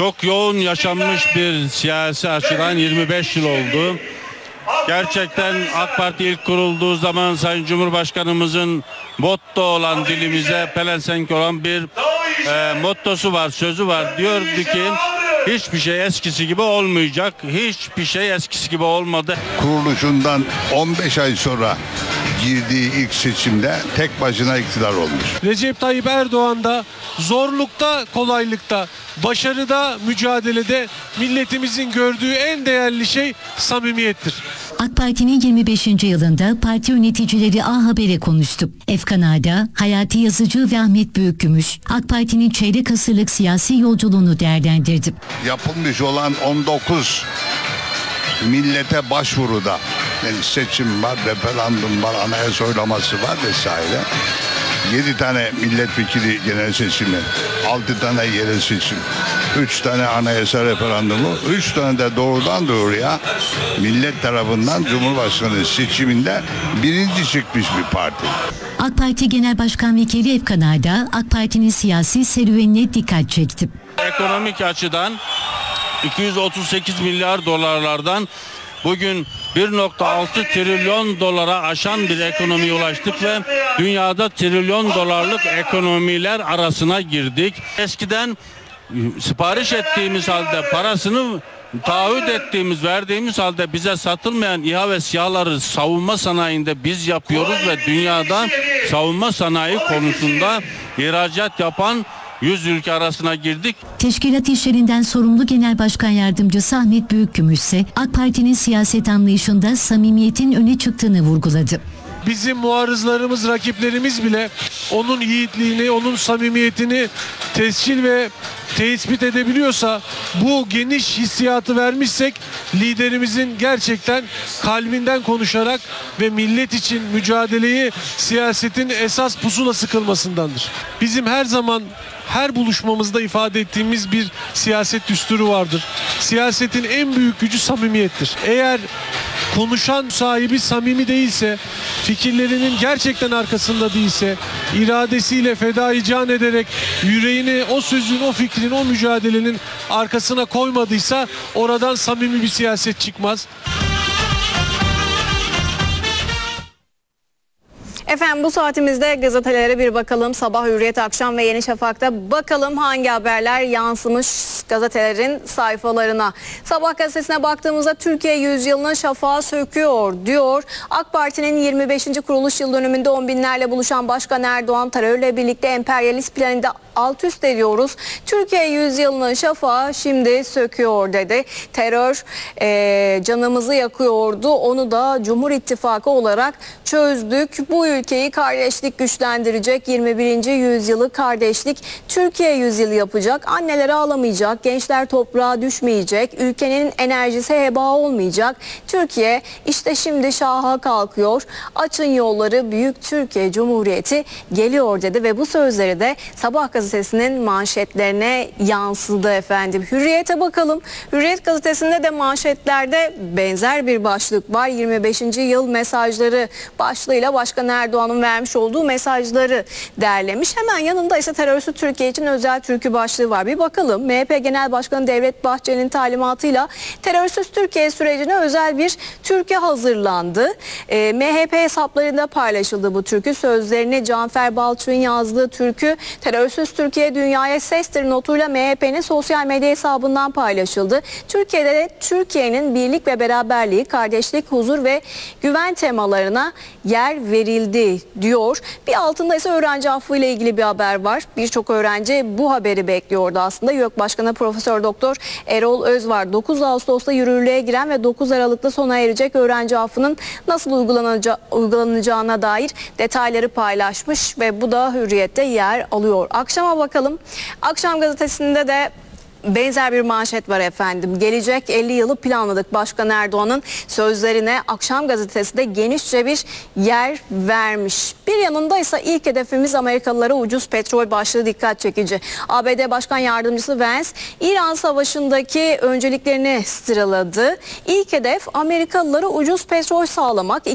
Çok yoğun yaşanmış bir siyasi açıdan 25 yıl oldu. Gerçekten AK Parti ilk kurulduğu zaman Sayın Cumhurbaşkanımızın motto olan dilimize pelesenk olan bir mottosu var, sözü var. Diyordu ki hiçbir şey eskisi gibi olmayacak. Hiçbir şey eskisi gibi olmadı. Kuruluşundan 15 ay sonra girdiği ilk seçimde tek başına iktidar olmuş. Recep Tayyip Erdoğan da zorlukta, kolaylıkta, başarıda, mücadelede milletimizin gördüğü en değerli şey samimiyettir. AK Parti'nin 25. yılında parti yöneticileri A Haber'e konuştu. Efkan Ağa'da Hayati Yazıcı ve Ahmet Büyükgümüş AK Parti'nin çeyrek asırlık siyasi yolculuğunu değerlendirdi. Yapılmış olan 19 millete başvuruda, yani seçim var, referandum var, anayasa oylaması var vesaire. 7 tane milletvekili genel seçimi, 6 tane yerel seçim, 3 tane anayasa referandumu, 3 tane de doğrudan doğruya millet tarafından Cumhurbaşkanı seçiminde birinci çıkmış bir parti. AK Parti Genel Başkan Vekili Efkan Ağa'da AK Parti'nin siyasi serüvenine dikkat çekti. Ekonomik açıdan 238 milyar dolarlardan bugün 1.6 trilyon dolara aşan bir ekonomiye ulaştık ve dünyada trilyon dolarlık ekonomiler arasına girdik. Eskiden sipariş ettiğimiz halde parasını taahhüt ettiğimiz, verdiğimiz halde bize satılmayan İHA ve SİHA'ları savunma sanayinde biz yapıyoruz ve dünyada savunma sanayi konusunda ihracat yapan 100 ülke arasına girdik. Teşkilat işlerinden sorumlu Genel Başkan Yardımcısı Ahmet Büyükgümüş ise AK Parti'nin siyaset anlayışında samimiyetin öne çıktığını vurguladı. Bizim muarızlarımız, rakiplerimiz bile onun yiğitliğini, onun samimiyetini tescil ve tespit edebiliyorsa, bu geniş hissiyatı vermişsek liderimizin gerçekten kalbinden konuşarak ve millet için mücadeleyi siyasetin esas pusulası kılmasındandır. Bizim her zaman her buluşmamızda ifade ettiğimiz bir siyaset düsturu vardır. Siyasetin en büyük gücü samimiyettir. Eğer konuşan sahibi samimi değilse, fikirlerinin gerçekten arkasında değilse, iradesiyle fedai can ederek yüreğini o sözün, o fikrin, o mücadelenin arkasına koymadıysa oradan samimi bir siyaset çıkmaz. Efendim bu saatimizde gazetelere bir bakalım. Sabah, Hürriyet, Akşam ve Yeni Şafak'ta bakalım hangi haberler yansımış gazetelerin sayfalarına. Sabah gazetesine baktığımızda Türkiye yüzyılının şafağı söküyor diyor. AK Parti'nin 25. kuruluş yıl dönümünde on binlerle buluşan Başkan Erdoğan terörle birlikte emperyalist planında alt üst ediyoruz. Türkiye yüzyılının şafağı şimdi söküyor dedi. Terör canımızı yakıyordu. Onu da Cumhur İttifakı olarak çözdük. Bu ülkeyi kardeşlik güçlendirecek. 21. yüzyılı kardeşlik Türkiye yüzyılı yapacak. Anneler ağlamayacak. Gençler toprağa düşmeyecek. Ülkenin enerjisi heba olmayacak. Türkiye işte şimdi şaha kalkıyor. Açın yolları, büyük Türkiye Cumhuriyeti geliyor dedi ve bu sözleri de Sabah gazetesinin manşetlerine yansıdı efendim. Hürriyet'e bakalım. Hürriyet gazetesinde de manşetlerde benzer bir başlık var. 25. yıl mesajları başlığıyla Başkan Erdoğan'ın vermiş olduğu mesajları derlemiş. Hemen yanında ise terörsüz Türkiye için özel türkü başlığı var. Bir bakalım. MHP Genel Başkanı Devlet Bahçeli'nin talimatıyla terörsüz Türkiye sürecine özel bir türkü hazırlandı. MHP hesaplarında paylaşıldı bu türkü. Sözlerini Canfer Balçık'ın yazdığı türkü terörsüz Türkiye dünyaya sestir notuyla MHP'nin sosyal medya hesabından paylaşıldı. Türkiye'de de Türkiye'nin birlik ve beraberliği, kardeşlik, huzur ve güven temalarına yer verildi diyor. Bir altında ise öğrenci affı ile ilgili bir haber var. Birçok öğrenci bu haberi bekliyordu aslında. YÖK Başkanı Profesör Doktor Erol Özvar 9 Ağustos'ta yürürlüğe giren ve 9 Aralık'ta sona erecek öğrenci affının nasıl uygulanacağına dair detayları paylaşmış ve bu da Hürriyet'te yer alıyor. Akşama bakalım. Akşam gazetesinde de benzer bir manşet var efendim. Gelecek 50 yılı planladık. Başkan Erdoğan'ın sözlerine Akşam gazetesi de genişçe bir yer vermiş. Bir yanında ise ilk hedefimiz Amerikalılara ucuz petrol başlığı dikkat çekici. ABD Başkan Yardımcısı Vance, İran Savaşı'ndaki önceliklerini sıraladı. İlk hedef Amerikalılara ucuz petrol sağlamak.